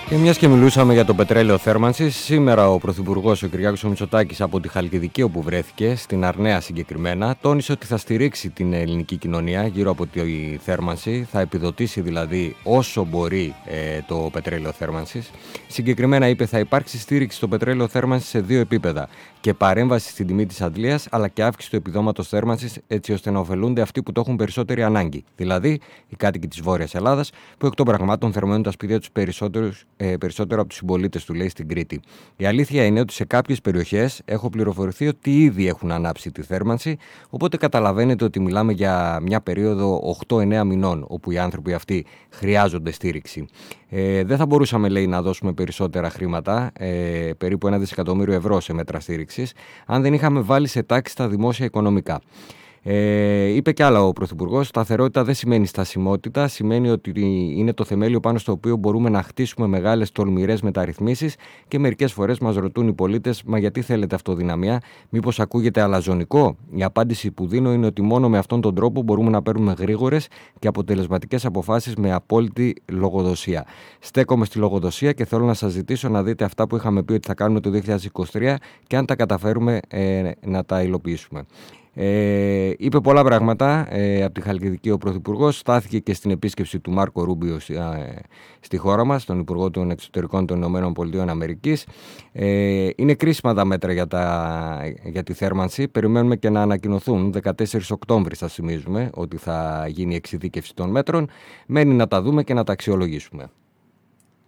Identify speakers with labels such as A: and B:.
A: Και μιας και μιλούσαμε για το πετρέλαιο θέρμανσης, σήμερα ο Πρωθυπουργός ο Κυριάκος Μητσοτάκης από τη Χαλκιδική, όπου βρέθηκε, στην Αρναία συγκεκριμένα, τόνισε ότι θα στηρίξει την ελληνική κοινωνία γύρω από τη θέρμανση, θα επιδοτήσει δηλαδή όσο μπορεί το πετρέλαιο θέρμανσης. Συγκεκριμένα είπε θα υπάρξει στήριξη στο πετρέλαιο θέρμανσης σε δύο επίπεδα, και παρέμβαση στην τιμή της αντλίας, αλλά και αύξηση του επιδόματος θέρμανσης, έτσι ώστε να ωφελούνται αυτοί που το έχουν περισσότερη ανάγκη, δηλαδή οι κάτοικοι της Βόρειας Ελλάδας, που εκ των πραγμάτων θερμαίνουν τα σπίτια τους περισσότερο από τους συμπολίτες του, λέει, στην Κρήτη. Η αλήθεια είναι ότι σε κάποιες περιοχές έχω πληροφορηθεί ότι ήδη έχουν ανάψει τη θέρμανση, οπότε καταλαβαίνετε ότι μιλάμε για μια περίοδο 8-9 μηνών, όπου οι άνθρωποι αυτοί χρειάζονται στήριξη. Δεν θα μπορούσαμε, λέει, να δώσουμε περισσότερα χρήματα, περίπου 1 δισεκατομμύριο ευρώ σε μέτρα στήριξης, αν δεν είχαμε βάλει σε τάξη τα δημόσια οικονομικά. Είπε κι άλλα ο Πρωθυπουργός: σταθερότητα δεν σημαίνει στασιμότητα, σημαίνει ότι είναι το θεμέλιο πάνω στο οποίο μπορούμε να χτίσουμε μεγάλες τολμηρές μεταρρυθμίσεις. Και μερικές φορές μας ρωτούν οι πολίτες, μα γιατί θέλετε αυτοδυναμία, μήπως ακούγεται αλαζονικό? Η απάντηση που δίνω είναι ότι μόνο με αυτόν τον τρόπο μπορούμε να παίρνουμε γρήγορες και αποτελεσματικές αποφάσεις με απόλυτη λογοδοσία. Στέκομαι στη λογοδοσία και θέλω να σας ζητήσω να δείτε αυτά που είχαμε πει ότι θα κάνουμε το 2023 και αν τα καταφέρουμε να τα υλοποιήσουμε. Είπε πολλά πράγματα από τη Χαλκιδική ο Πρωθυπουργός. Στάθηκε και στην επίσκεψη του Μάρκο Ρούμπιο στη χώρα μας, τον Υπουργό των Εξωτερικών των ΗΠΑ. Είναι κρίσιμα τα μέτρα για τη θέρμανση. Περιμένουμε και να ανακοινωθούν. 14 Οκτώβρη θα θυμίζουμε ότι θα γίνει η εξειδίκευση των μέτρων. Μένει να τα δούμε και να τα αξιολογήσουμε.